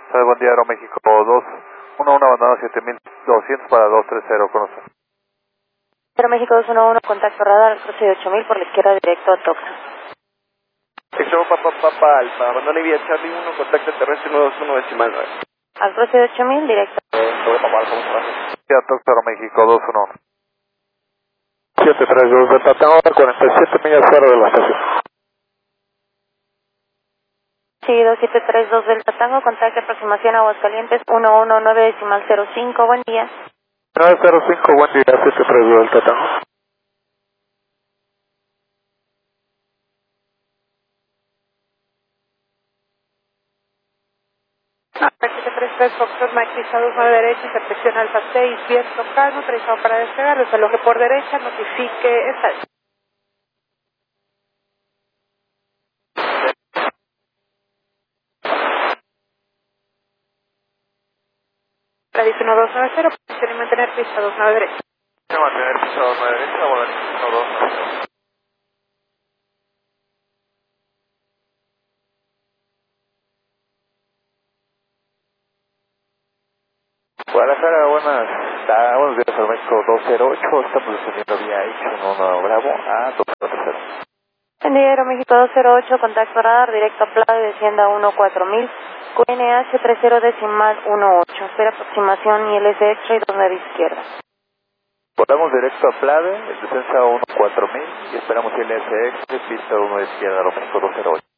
Buen día, Aeroméxico 211, abandonado 7200 para 230, conoce. Aeroméxico 211, contacto radar, cruce de 8000 por la izquierda directo a Toxa. Sector Papa Alfa, abandono vía Charlie 1, contacto terrestre 121 decimal 9. Al cruce de 8000, directo. Sobre Papa Alfa, muchas gracias. Ya, Toxa, Aeroméxico 211. 732 Delta Tango, 47 millas fuera de la estación. Seguido 732 Delta Tango, contacto aproximación Aguascalientes 119 decimal 05, buen día. 905, buen día, 732 Delta Tango. Taxi 33 Foxtrot Mike pisados 9 derecha, se presiona alfa 6, viento calmo, autorizado para despegar, desaloje por derecha, notifique esta. Tradición 1290, posición y mantener pisados 9 derecha. Mantener pisado 9 derecha, bueno, 1290. Guadalajara, buenos días, Aeroméxico 208, estamos descendiendo vía H11 Bravo a 240. Buen día, Aeroméxico 208, contacto radar, directo a Playa, descienda 14000, QNH 30 decimal 18, espera aproximación ILS X-ray 29 izquierda. Volamos directo a Plade, descensa 14000 y esperamos ILSX, pista 1 izquierda, Aeroméxico 208.